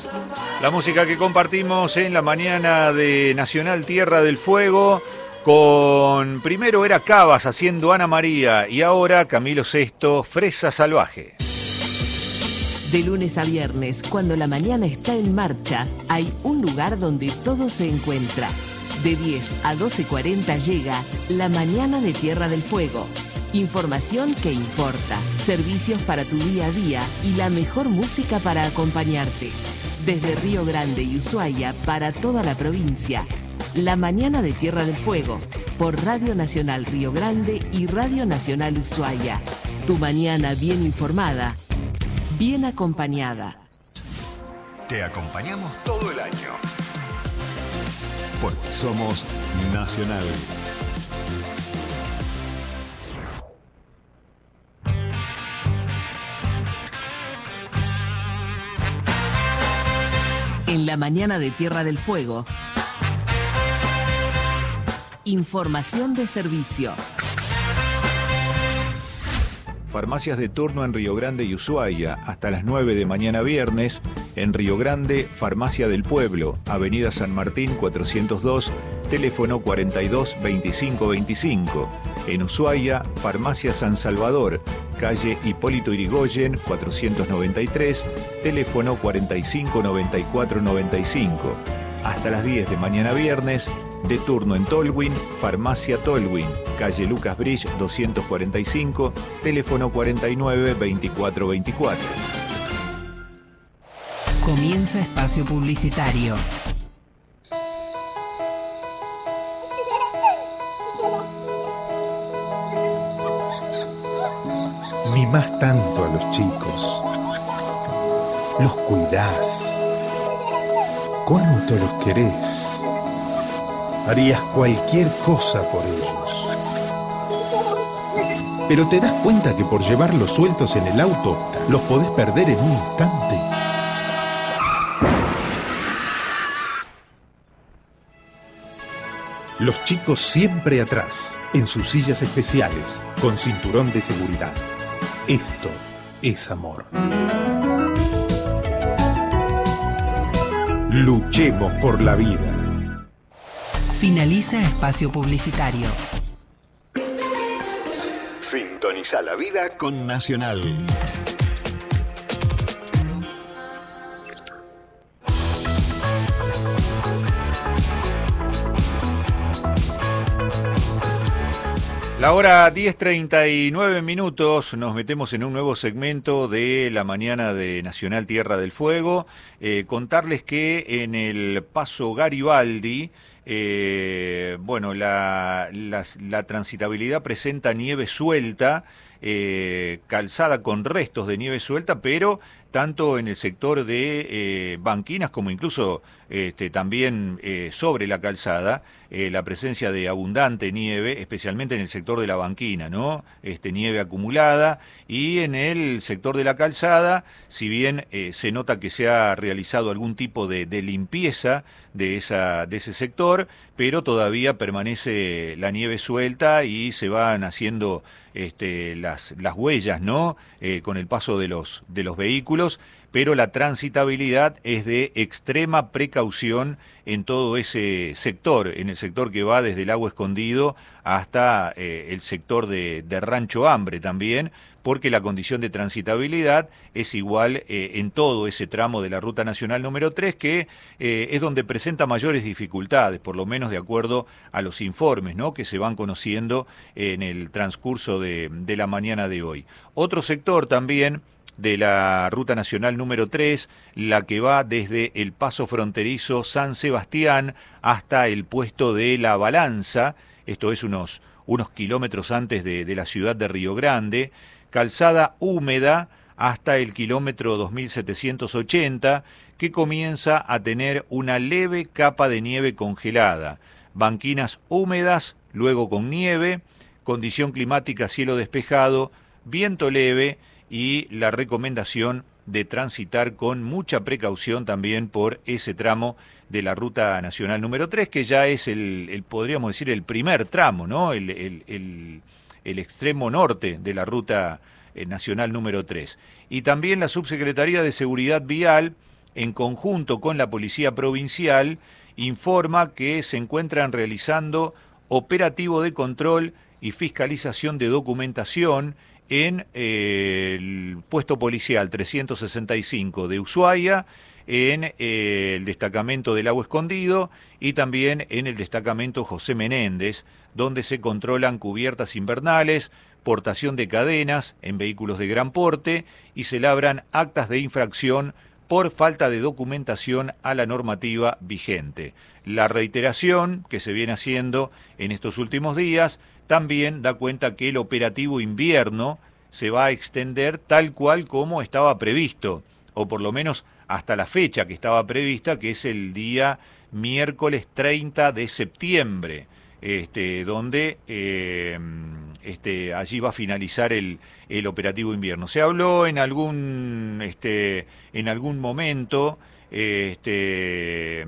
La música que compartimos en la mañana de Nacional Tierra del Fuego, con primero era Cabas haciendo Ana María y ahora Camilo VI, Fresa Salvaje. De lunes a viernes, cuando la mañana está en marcha, hay un lugar donde todo se encuentra. De 10 a 12:40 llega La Mañana de Tierra del Fuego. Información que importa, servicios para tu día a día y la mejor música para acompañarte. Desde Río Grande y Ushuaia para toda la provincia. La Mañana de Tierra del Fuego, por Radio Nacional Río Grande y Radio Nacional Ushuaia. Tu mañana bien informada, bien acompañada. Te acompañamos todo el año. Porque somos Nacional. En la Mañana de Tierra del Fuego, información de servicio. Farmacias de turno en Río Grande y Ushuaia, hasta las 9 de mañana viernes. En Río Grande, Farmacia del Pueblo, Avenida San Martín 402, teléfono 42 25 25. En Ushuaia, Farmacia San Salvador, calle Hipólito Yrigoyen 493, teléfono 45 94 95. Hasta las 10 de mañana viernes, de turno en Tolwyn, Farmacia Tolwyn, calle Lucas Bridge 245, teléfono 49 24 24. Comienza espacio publicitario. Mimás tanto a los chicos. Los cuidás. ¿Cuánto los querés? Harías cualquier cosa por ellos. Pero te das cuenta que por llevarlos sueltos en el auto, los podés perder en un instante. Los chicos siempre atrás, en sus sillas especiales, con cinturón de seguridad. Esto es amor. Luchemos por la vida. Finaliza espacio publicitario. Sintoniza la vida con Nacional. La hora 10:39, nos metemos en un nuevo segmento de la mañana de Nacional Tierra del Fuego. Contarles que en el Paso Garibaldi, la transitabilidad presenta nieve suelta, calzada con restos de nieve suelta, pero tanto en el sector de banquinas como incluso también sobre la calzada, la presencia de abundante nieve, especialmente en el sector de la banquina, ¿no? Nieve acumulada, y en el sector de la calzada, si bien se nota que se ha realizado algún tipo de limpieza de ese sector, pero todavía permanece la nieve suelta y se van haciendo las huellas, ¿no? Con el paso de los vehículos, pero la transitabilidad es de extrema precaución en todo ese sector, en el sector que va desde el Lago Escondido hasta el sector de Rancho Hambre también, porque la condición de transitabilidad es igual en todo ese tramo de la Ruta Nacional número 3, que es donde presenta mayores dificultades, por lo menos de acuerdo a los informes, ¿no?, que se van conociendo en el transcurso de la mañana de hoy. Otro sector también de la Ruta Nacional número 3, la que va desde el paso fronterizo San Sebastián hasta el puesto de La Balanza, esto es unos kilómetros antes de la ciudad de Río Grande, calzada húmeda hasta el kilómetro 2780, que comienza a tener una leve capa de nieve congelada, banquinas húmedas, luego con nieve, condición climática cielo despejado, viento leve, y la recomendación de transitar con mucha precaución también por ese tramo de la Ruta Nacional número 3, que ya es podríamos decir, el primer tramo, ¿no? El extremo norte de la Ruta Nacional número 3. Y también la Subsecretaría de Seguridad Vial en conjunto con la Policía Provincial, informa que se encuentran realizando operativo de control y fiscalización de documentación en el puesto policial 365 de Ushuaia, en el destacamento del Lago Escondido y también en el destacamento José Menéndez, donde se controlan cubiertas invernales, portación de cadenas en vehículos de gran porte y se labran actas de infracción por falta de documentación a la normativa vigente. La reiteración que se viene haciendo en estos últimos días también da cuenta que el operativo invierno se va a extender tal cual como estaba previsto, o por lo menos hasta la fecha que estaba prevista, que es el día miércoles 30 de septiembre, donde allí va a finalizar el operativo invierno. Se habló en algún momento de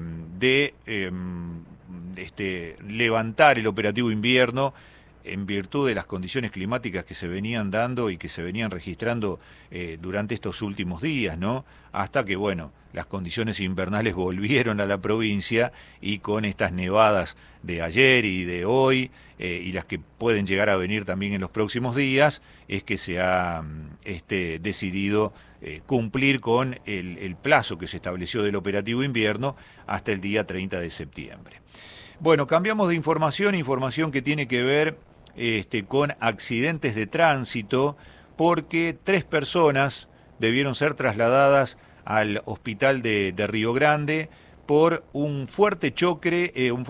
levantar el operativo invierno en virtud de las condiciones climáticas que se venían dando y que se venían registrando durante estos últimos días, ¿no? Hasta que, bueno, las condiciones invernales volvieron a la provincia y con estas nevadas de ayer y de hoy y las que pueden llegar a venir también en los próximos días, es que se ha decidido cumplir con el plazo que se estableció del operativo invierno hasta el día 30 de septiembre. Bueno, cambiamos de información que tiene que ver con accidentes de tránsito, porque 3 personas debieron ser trasladadas al hospital de Río Grande por un fuerte choque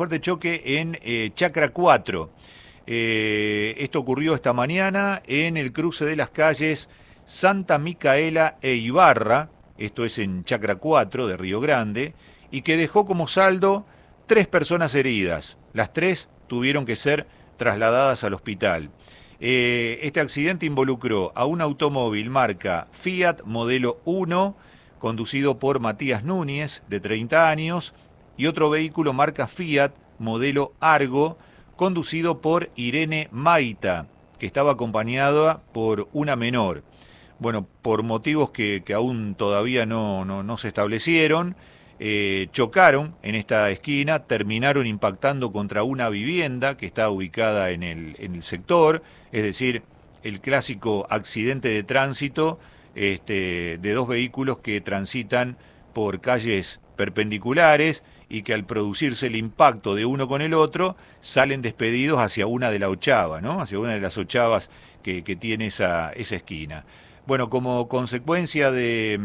en Chacra 4. Esto ocurrió esta mañana en el cruce de las calles Santa Micaela e Ibarra, esto es en Chacra 4 de Río Grande, y que dejó como saldo 3 personas heridas. Las 3 tuvieron que ser trasladadas al hospital. Este accidente involucró a un automóvil marca Fiat modelo 1, conducido por Matías Núñez, de 30 años, y otro vehículo marca Fiat modelo Argo, conducido por Irene Maita, que estaba acompañada por una menor. Bueno, por motivos que aún todavía no se establecieron, chocaron en esta esquina, terminaron impactando contra una vivienda que está ubicada en el sector, es decir, el clásico accidente de tránsito de 2 vehículos que transitan por calles perpendiculares y que al producirse el impacto de uno con el otro salen despedidos hacia una de la ochava, ¿no? Hacia una de las ochavas que tiene esa esquina. Bueno, como consecuencia de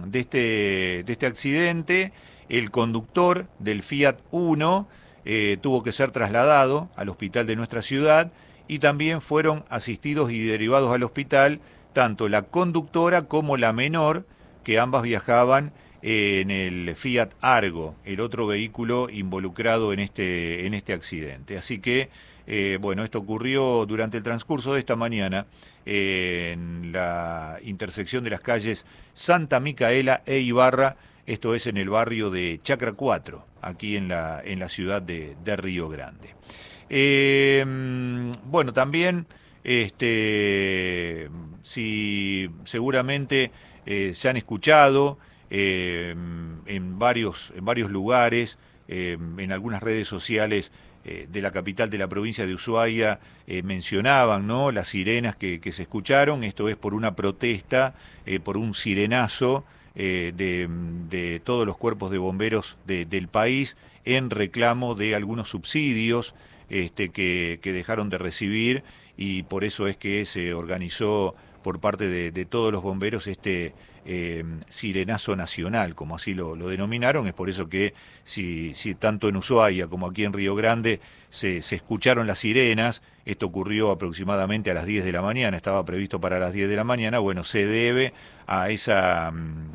este accidente, el conductor del Fiat 1 tuvo que ser trasladado al hospital de nuestra ciudad y también fueron asistidos y derivados al hospital tanto la conductora como la menor, que ambas viajaban en el Fiat Argo, el otro vehículo involucrado en este accidente. Así que, bueno, esto ocurrió durante el transcurso de esta mañana en la intersección de las calles Santa Micaela e Ibarra, esto es en el barrio de Chacra 4, aquí en la ciudad de Río Grande. Bueno, también, si seguramente se han escuchado en varios lugares, en algunas redes sociales de la capital de la provincia de Ushuaia, mencionaban, ¿no?, las sirenas que se escucharon. Esto es por una protesta, por un sirenazo de todos los cuerpos de bomberos del país en reclamo de algunos subsidios que dejaron de recibir, y por eso es que se organizó por parte de todos los bomberos sirenazo nacional, como así lo denominaron. Es por eso que si tanto en Ushuaia como aquí en Río Grande se escucharon las sirenas, esto ocurrió aproximadamente a las 10 de la mañana, estaba previsto para las 10 de la mañana, bueno, se debe a esa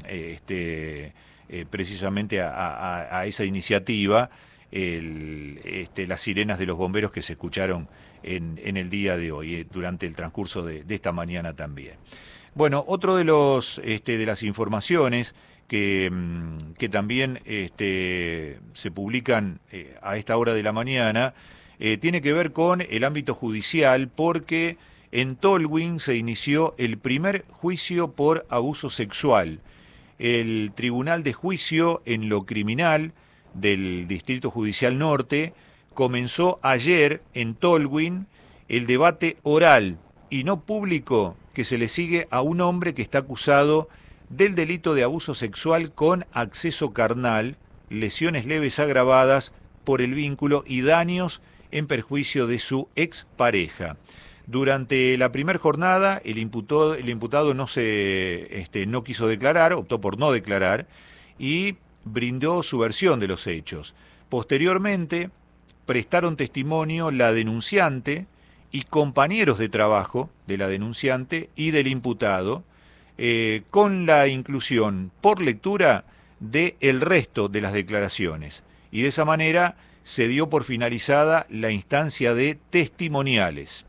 precisamente a esa iniciativa, las sirenas de los bomberos que se escucharon en el día de hoy, durante el transcurso de esta mañana también. Bueno, otro de las informaciones que también se publican a esta hora de la mañana tiene que ver con el ámbito judicial, porque en Tolwyn se inició el primer juicio por abuso sexual. el Tribunal de Juicio en lo Criminal del Distrito Judicial Norte comenzó ayer en Tolwyn el debate oral y no público que se le sigue a un hombre que está acusado del delito de abuso sexual con acceso carnal, lesiones leves agravadas por el vínculo y daños en perjuicio de su expareja. Durante la primera jornada, el imputado no quiso declarar, optó por no declarar y brindó su versión de los hechos. Posteriormente, prestaron testimonio la denunciante y compañeros de trabajo de la denunciante y del imputado, con la inclusión por lectura del resto de las declaraciones. Y de esa manera se dio por finalizada la instancia de testimoniales.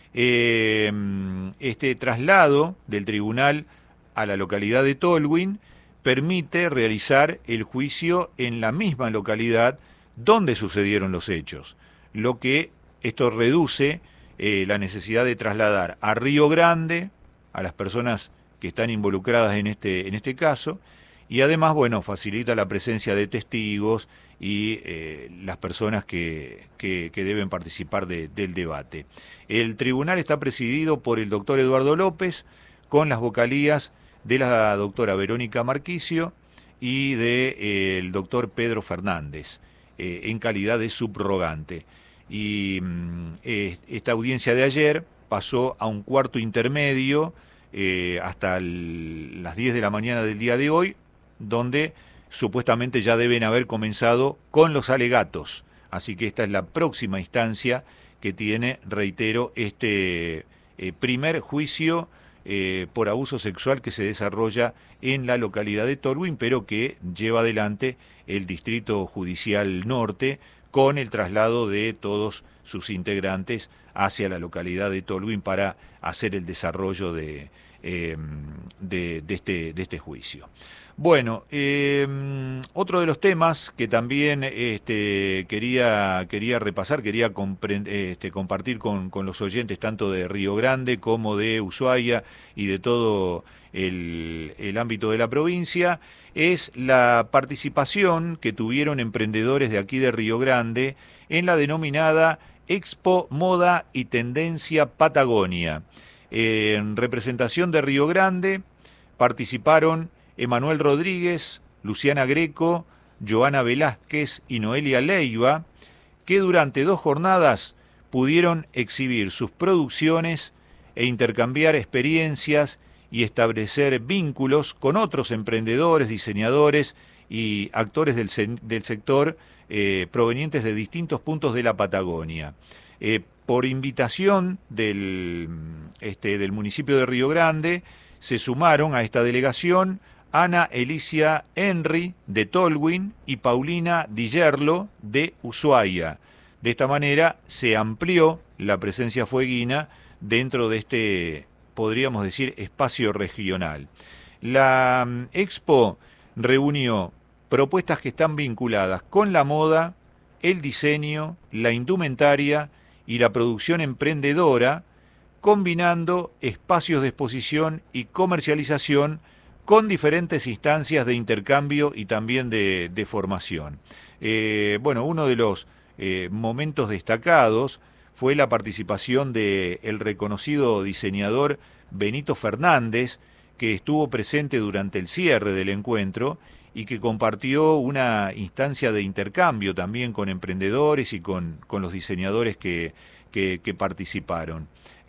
Este traslado del tribunal a la localidad de Tolwyn permite realizar el juicio en la misma localidad donde sucedieron los hechos, lo que esto reduce la necesidad de trasladar a Río Grande a las personas que están involucradas en este caso, y además, bueno, facilita la presencia de testigos y las personas que deben participar del debate. El tribunal está presidido por el doctor Eduardo López, con las vocalías de la doctora Verónica Marquicio y del doctor Pedro Fernández, en calidad de subrogante. Y esta audiencia de ayer pasó a un cuarto intermedio hasta las 10 de la mañana del día de hoy, donde supuestamente ya deben haber comenzado con los alegatos. Así que esta es la próxima instancia que tiene, reitero, este primer juicio por abuso sexual que se desarrolla en la localidad de Tolwyn, pero que lleva adelante el Distrito Judicial Norte con el traslado de todos sus integrantes hacia la localidad de Tolwyn para hacer el desarrollo de este juicio. Bueno, otro de los temas que también quería repasar, quería compartir con los oyentes tanto de Río Grande como de Ushuaia y de todo el ámbito de la provincia, es la participación que tuvieron emprendedores de aquí de Río Grande en la denominada Expo Moda y Tendencia Patagonia. En representación de Río Grande participaron Emanuel Rodríguez, Luciana Greco, Joana Velázquez y Noelia Leiva, que durante 2 jornadas pudieron exhibir sus producciones e intercambiar experiencias y establecer vínculos con otros emprendedores, diseñadores y actores del sector provenientes de distintos puntos de la Patagonia. Por invitación del municipio de Río Grande, se sumaron a esta delegación Ana Elicia Henry de Tolwyn y Paulina Di Gerlo de Ushuaia. De esta manera se amplió la presencia fueguina dentro de este, podríamos decir, espacio regional. La Expo reunió propuestas que están vinculadas con la moda, el diseño, la indumentaria y la producción emprendedora, combinando espacios de exposición y comercialización con diferentes instancias de intercambio y también de formación. Uno de los momentos destacados fue la participación del reconocido diseñador Benito Fernández, que estuvo presente durante el cierre del encuentro y que compartió una instancia de intercambio también con emprendedores y con los diseñadores que participaron.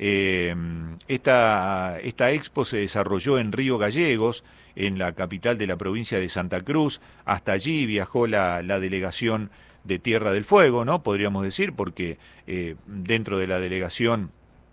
Esta expo se desarrolló en Río Gallegos, en la capital de la provincia de Santa Cruz. Hasta allí viajó la delegación de Tierra del Fuego, ¿no? Podríamos decir, porque dentro de la delegación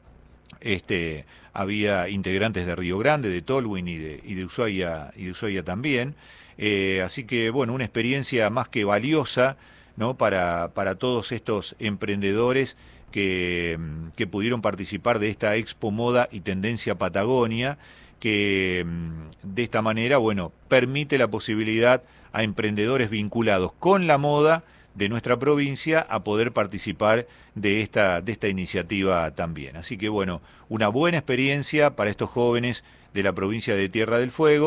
había integrantes de Río Grande, de Tolwyn y de Ushuaia también. Así que, bueno, una experiencia más que valiosa, ¿no? Para todos estos emprendedores que pudieron participar de esta Expo Moda y Tendencia Patagonia, que de esta manera, bueno, permite la posibilidad a emprendedores vinculados con la moda de nuestra provincia a poder participar de esta iniciativa también. Así que, bueno, una buena experiencia para estos jóvenes de la provincia de Tierra del Fuego,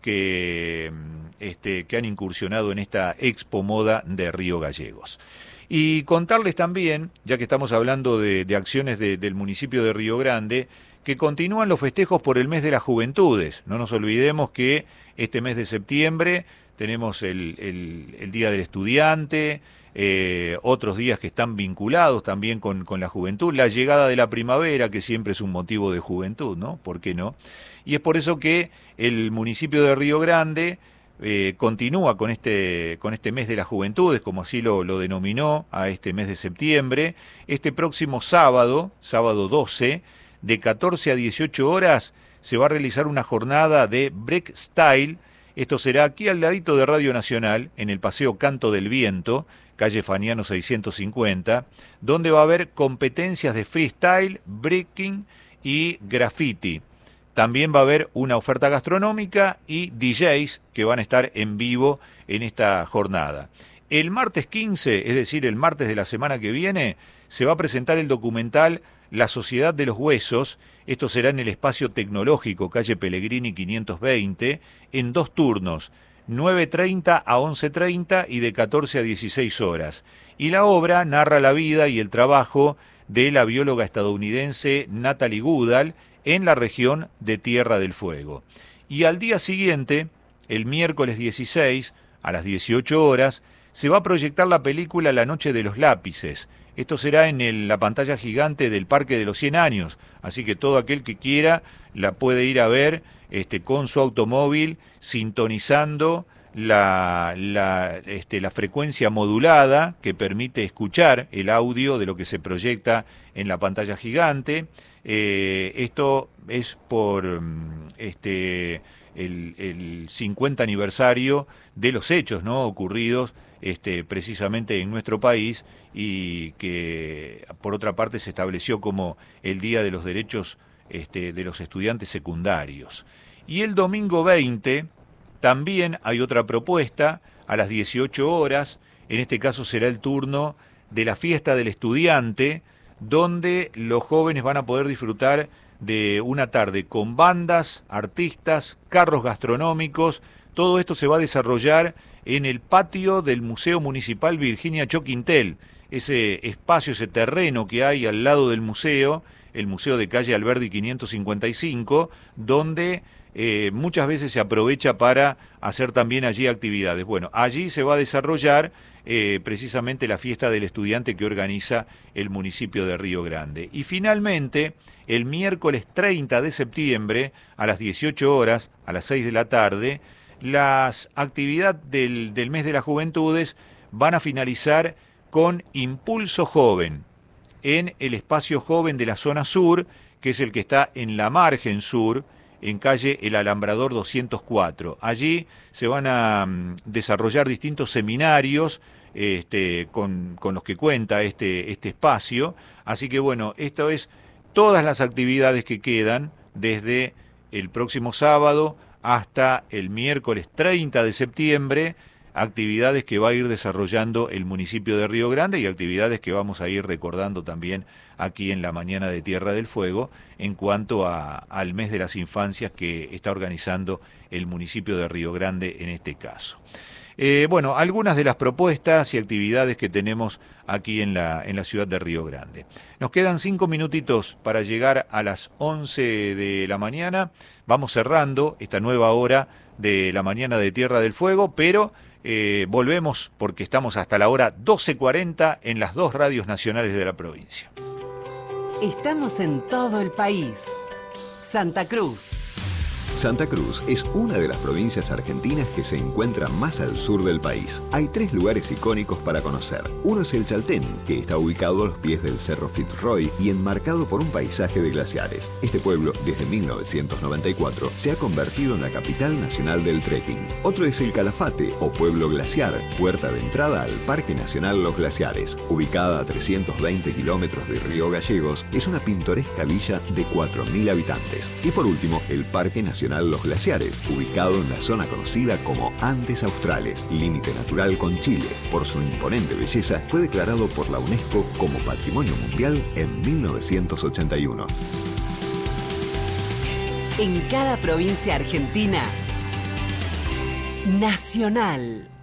que han incursionado en esta Expo Moda de Río Gallegos. Y contarles también, ya que estamos hablando de acciones del municipio de Río Grande, que continúan los festejos por el mes de las juventudes. No nos olvidemos que este mes de septiembre tenemos el Día del Estudiante, otros días que están vinculados también con la juventud, la llegada de la primavera, que siempre es un motivo de juventud, ¿no? ¿Por qué no? Y es por eso que el municipio de Río Grande continúa con este mes de las juventudes, como así lo denominó a este mes de septiembre. Este próximo sábado 12, de 14 a 18 horas, se va a realizar una jornada de Break Style. Esto será aquí al ladito de Radio Nacional, en el Paseo Canto del Viento, calle Faniano 650, donde va a haber competencias de freestyle, breaking y graffiti. También va a haber una oferta gastronómica y DJs que van a estar en vivo en esta jornada. El martes 15, es decir, el martes de la semana que viene, se va a presentar el documental La Sociedad de los Huesos. Esto será en el Espacio Tecnológico, calle Pellegrini 520, en 2 turnos, 9:30 a 11:30 y de 14 a 16 horas. Y la obra narra la vida y el trabajo de la bióloga estadounidense Natalie Goodall en la región de Tierra del Fuego. Y al día siguiente, el miércoles 16, a las 18 horas, se va a proyectar la película La Noche de los Lápices. Esto será en la pantalla gigante del Parque de los 100 Años, así que todo aquel que quiera la puede ir a ver con su automóvil, sintonizando la frecuencia modulada que permite escuchar el audio de lo que se proyecta en la pantalla gigante. Esto es por el 50 aniversario de los hechos, ¿no?, ocurridos precisamente en nuestro país, y que por otra parte se estableció como el Día de los Derechos de los Estudiantes Secundarios. Y el domingo 20 también hay otra propuesta a las 18 horas, en este caso será el turno de la Fiesta del Estudiante, donde los jóvenes van a poder disfrutar de una tarde con bandas, artistas, carros gastronómicos. Todo esto se va a desarrollar en el patio del Museo Municipal Virginia Choquintel, ese espacio, ese terreno que hay al lado del museo, el museo de calle Alberdi 555, donde muchas veces se aprovecha para hacer también allí actividades. Bueno, allí se va a desarrollar precisamente la Fiesta del Estudiante que organiza el municipio de Río Grande. Y finalmente, el miércoles 30 de septiembre, a las 18 horas, a las 6 de la tarde, las actividades del mes de las juventudes van a finalizar con Impulso Joven en el espacio joven de la zona sur, que es el que está en la margen sur, en calle El Alambrador 204. Allí se van a desarrollar distintos seminarios con los que cuenta este espacio. Así que bueno, esto es todas las actividades que quedan desde el próximo sábado hasta el miércoles 30 de septiembre, actividades que va a ir desarrollando el municipio de Río Grande y actividades que vamos a ir recordando también aquí en la mañana de Tierra del Fuego en cuanto al mes de las infancias que está organizando el municipio de Río Grande en este caso. Bueno, algunas de las propuestas y actividades que tenemos aquí en la ciudad de Río Grande. Nos quedan 5 minutitos para llegar a las 11 de la mañana. Vamos cerrando esta nueva hora de la mañana de Tierra del Fuego, pero volvemos porque estamos hasta la hora 12:40 en las 2 radios nacionales de la provincia. Estamos en todo el país. Santa Cruz. Santa Cruz es una de las provincias argentinas que se encuentra más al sur del país. Hay 3 lugares icónicos para conocer. Uno es el Chaltén, que está ubicado a los pies del Cerro Fitzroy y enmarcado por un paisaje de glaciares. Este pueblo, desde 1994, se ha convertido en la capital nacional del trekking. Otro es el Calafate, o Pueblo Glaciar, puerta de entrada al Parque Nacional Los Glaciares. Ubicada a 320 kilómetros de Río Gallegos, es una pintoresca villa de 4.000 habitantes. Y por último, el Parque Nacional Los Glaciares, ubicado en la zona conocida como Andes Australes, límite natural con Chile. Por su imponente belleza, fue declarado por la UNESCO como Patrimonio Mundial en 1981. En cada provincia argentina Nacional.